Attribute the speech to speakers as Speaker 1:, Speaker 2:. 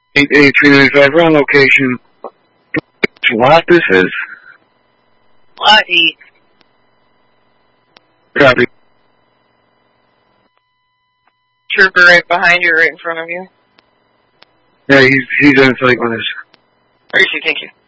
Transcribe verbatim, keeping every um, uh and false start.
Speaker 1: eight eight three nine five, we're on location. Lot this is?
Speaker 2: Lot eight.
Speaker 1: Copy.
Speaker 2: Trooper right behind you, right in front of you.
Speaker 1: Yeah, he's, he's on site with us.
Speaker 2: Appreciate it, thank you.